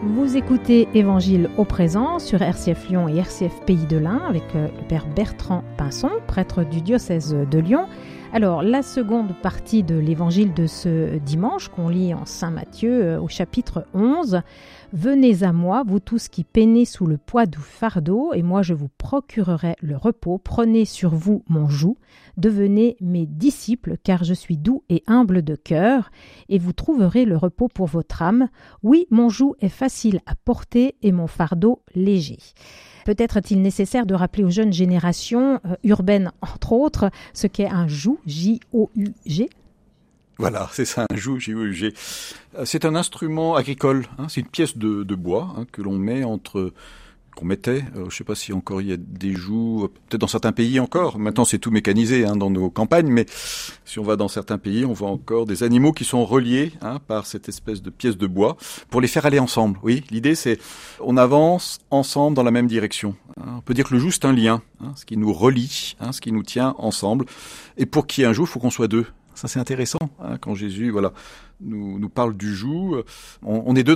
Vous écoutez Évangile au présent sur RCF Lyon et RCF Pays de l'Ain avec le père Bertrand Pinson, prêtre du diocèse de Lyon. Alors, la seconde partie de l'évangile de ce dimanche qu'on lit en Saint Matthieu au chapitre 11. « Venez à moi, vous tous qui peinez sous le poids du fardeau, et moi je vous procurerai le repos. Prenez sur vous mon joug, devenez mes disciples, car je suis doux et humble de cœur, et vous trouverez le repos pour votre âme. Oui, mon joug est facile à porter et mon fardeau léger. » Peut-être est-il nécessaire de rappeler aux jeunes générations urbaines, entre autres, ce qu'est un joug, J-O-U-G. Voilà, c'est ça, un joug, J-O-U-G. C'est un instrument agricole, c'est une pièce de bois que l'on met qu'on mettait, je ne sais pas si encore il y a des jougs, peut-être dans certains pays encore, maintenant c'est tout mécanisé dans nos campagnes, mais si on va dans certains pays, on voit encore des animaux qui sont reliés par cette espèce de pièce de bois pour les faire aller ensemble. Oui, l'idée c'est on avance ensemble dans la même direction. On peut dire que le joug c'est un lien, ce qui nous relie, ce qui nous tient ensemble, et pour qu'il y ait un joug, il faut qu'on soit deux. Ça c'est intéressant, quand Jésus nous parle du joug, on est deux